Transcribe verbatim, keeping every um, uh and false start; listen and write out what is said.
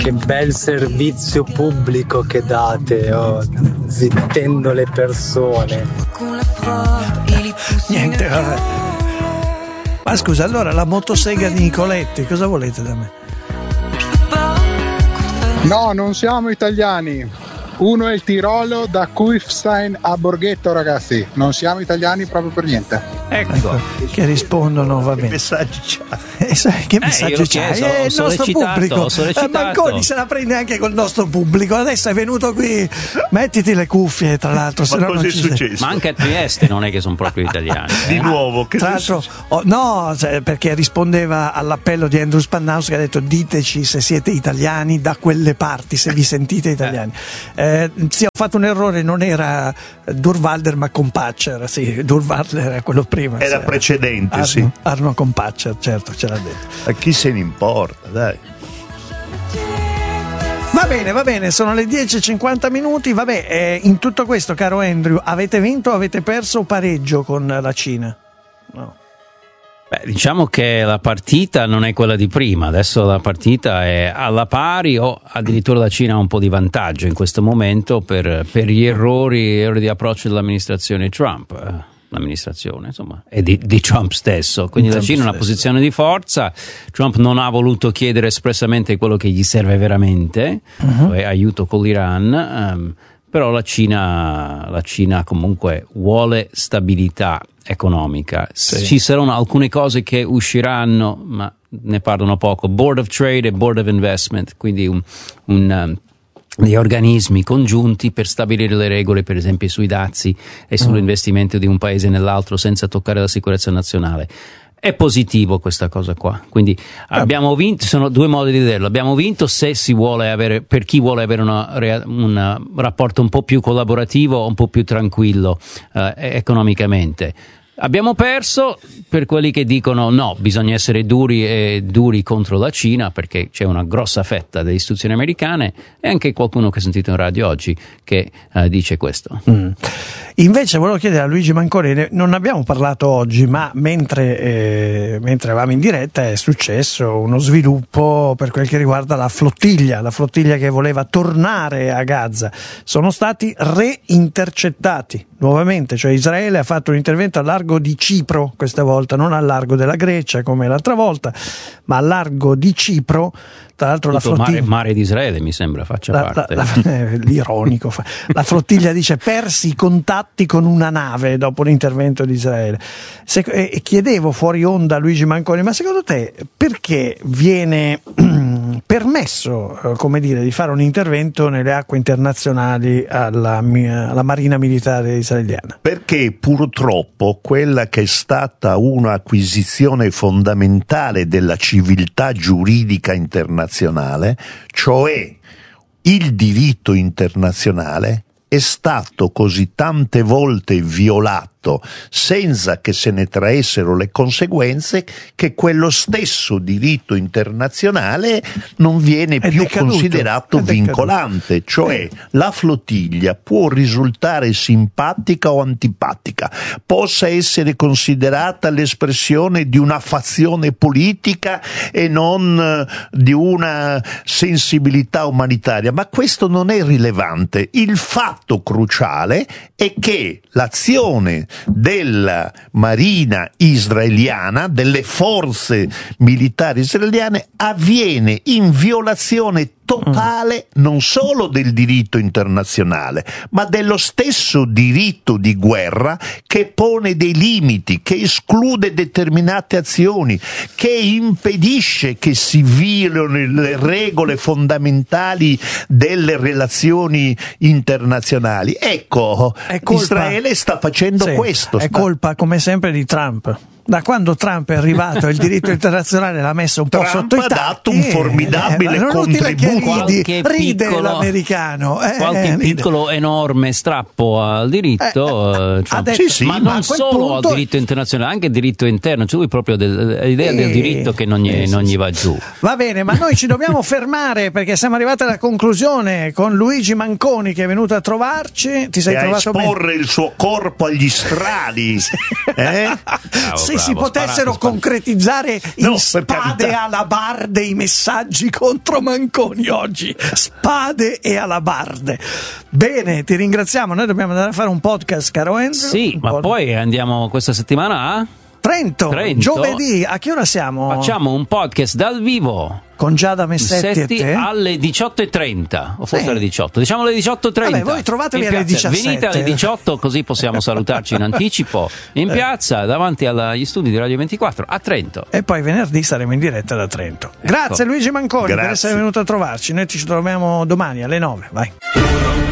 che bel servizio pubblico che date, oh, zittendo le persone. Niente, vabbè. Ma scusa, allora la motosega di Nicoletti, cosa volete da me? No, non siamo italiani. Uno è il Tirolo, da Kufstein a Borghetto, ragazzi. Non siamo italiani proprio per niente. Ecco, ecco che rispondono, va bene. Che messaggi c'ha? Eh, che messaggi eh, c'ha? Chiesto, eh, il nostro pubblico. Eh, Manconi se la prende anche col nostro pubblico. Adesso è venuto qui. Mettiti le cuffie, tra l'altro. Ma cosa è successo? Sei. Ma anche a Trieste non è che sono proprio italiani. Eh? Di nuovo, che tra l'altro, oh, no, cioè, perché rispondeva all'appello di Andrew Spannaus che ha detto: diteci se siete italiani da quelle parti, se vi sentite italiani. Eh, sì, ho fatto un errore, non era Durvalder ma Compaccer. Sì, Durvalder era quello prima. Era sì, precedente, Arno, sì. Arno Compaccer, certo, ce l'ha detto. A chi se ne importa, dai. Va bene, va bene, sono le dieci e cinquanta minuti. Vabbè, eh, in tutto questo, caro Andrew, avete vinto o avete perso o pareggio con la Cina? No. Beh, diciamo che la partita non è quella di prima, adesso la partita è alla pari o addirittura la Cina ha un po' di vantaggio in questo momento per, per gli errori, errori di approccio dell'amministrazione Trump. L'amministrazione, insomma, e di, di Trump stesso. Quindi Trump la Cina è una posizione di forza. Trump non ha voluto chiedere espressamente quello che gli serve veramente, uh-huh. cioè aiuto con l'Iran, um, però la Cina, la Cina comunque vuole stabilità economica. Sì. Ci saranno alcune cose che usciranno, ma ne parlano poco. Board of Trade e Board of Investment, quindi un, un um, degli organismi congiunti per stabilire le regole, per esempio sui dazi e sull'investimento di un paese nell'altro senza toccare la sicurezza nazionale. È positivo questa cosa qua, quindi abbiamo vinto, sono due modi di vederlo, abbiamo vinto se si vuole avere, per chi vuole avere una, un rapporto un po' più collaborativo, un po' più tranquillo eh, economicamente. Abbiamo perso per quelli che dicono no, bisogna essere duri e duri contro la Cina perché c'è una grossa fetta delle istituzioni americane e anche qualcuno che ho sentito in radio oggi che uh, dice questo. Mm. Invece volevo chiedere a Luigi Manconi, non abbiamo parlato oggi, ma mentre, eh, mentre eravamo in diretta è successo uno sviluppo per quel che riguarda la flottiglia, la flottiglia che voleva tornare a Gaza. Sono stati reintercettati nuovamente, cioè Israele ha fatto un intervento a largo di Cipro questa volta, non al largo della Grecia come l'altra volta, ma al largo di Cipro. Tra l'altro la flottiglia, mare, mare di Israele mi sembra faccia la, parte la, la, eh, l'ironico la flottiglia dice persi i contatti con una nave dopo l'intervento di Israele. Se, eh, chiedevo fuori onda a Luigi Manconi, ma secondo te perché viene permesso, eh, come dire, di fare un intervento nelle acque internazionali alla, alla Marina Militare israeliana? Perché purtroppo quella che è stata un'acquisizione fondamentale della civiltà giuridica internazionale, cioè il diritto internazionale, è stato così tante volte violato senza che se ne traessero le conseguenze che quello stesso diritto internazionale non viene è più decaduto, considerato vincolante, cioè la flottiglia può risultare simpatica o antipatica, possa essere considerata l'espressione di una fazione politica e non di una sensibilità umanitaria, ma questo non è rilevante. Il fatto cruciale è che l'azione della Marina israeliana, delle forze militari israeliane, avviene in violazione totale non solo del diritto internazionale, ma dello stesso diritto di guerra che pone dei limiti, che esclude determinate azioni, che impedisce che si violino le regole fondamentali delle relazioni internazionali. Ecco, Israele sta facendo sì, questo. È sta... colpa, come sempre, di Trump. Da quando Trump è arrivato il diritto internazionale l'ha messo un po' Trump sotto i tacchi. ha dato un formidabile eh, non contributo. Ridi, ride piccolo, l'americano. Eh, qualche ride. piccolo enorme strappo al diritto, eh, cioè, detto, sì, sì, ma ma non solo punto... al diritto internazionale, anche al diritto interno. Cioè lui proprio del, l'idea eh, del diritto che non gli, eh, non sì, gli va giù. Va bene, ma noi ci dobbiamo fermare perché siamo arrivati alla conclusione con Luigi Manconi che è venuto a trovarci. Ti sei e trovato a esporre bene? il suo corpo agli strali. eh? Sì, se si bravo, potessero sparato, concretizzare in No, per spade carità. alabarde i messaggi contro Manconi oggi, spade e alabarde. Bene, ti ringraziamo, noi dobbiamo andare a fare un podcast, caro Enzo. Sì, Un ma pod- poi andiamo questa settimana a... Trento, Trento. giovedì, a che ora siamo? Facciamo un podcast dal vivo. Con Giada Messetti e Setti te? alle diciotto e trenta o forse Sì. alle diciotto, diciamo alle diciotto e trenta. Vabbè, voi trovatevi In alle piazza. diciassette. Venite alle diciotto così possiamo salutarci in anticipo in piazza davanti agli studi di Radio ventiquattro a Trento. E poi venerdì saremo in diretta da Trento. Grazie Luigi Manconi per Grazie. essere venuto a trovarci. Noi ci troviamo domani alle nove. Vai.